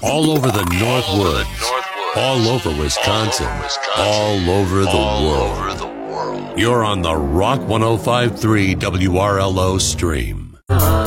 All over the Northwoods. All over Wisconsin. All over the world. You're on the Rock 105.3 WRLO stream.